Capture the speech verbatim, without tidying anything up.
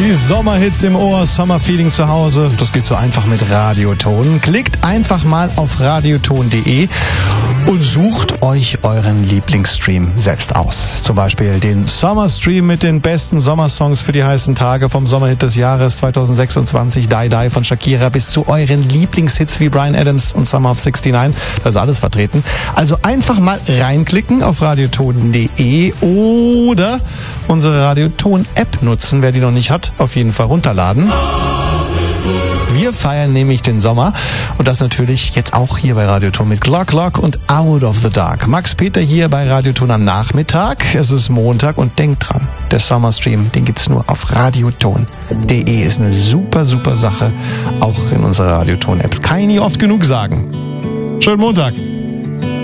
Die Sommerhits im Ohr, Summerfeeling zu Hause. Das geht so einfach mit Radioton. Klickt einfach mal auf radioton punkt de und sucht euch euren Lieblingsstream selbst aus. Zum Beispiel den Sommerstream mit den besten Sommersongs für die heißen Tage, vom Sommerhit des Jahres zwanzig sechsundzwanzig, Die Die von Shakira, bis zu euren Lieblingshits wie Bryan Adams und Summer of sixty-nine. Da ist alles vertreten. Also einfach mal reinklicken auf radioton punkt de oder unsere Radioton-App nutzen, wer die noch nicht hat, auf jeden Fall runterladen. Wir feiern nämlich den Sommer und das natürlich jetzt auch hier bei Radioton mit Glock Glock und Out of the Dark. Max Peter hier bei Radioton am Nachmittag. Es ist Montag und denkt dran, der Sommerstream, den gibt's nur auf radioton punkt de. Ist eine super, super Sache, auch in unserer Radioton-Apps. Kann ich nie oft genug sagen. Schönen Montag.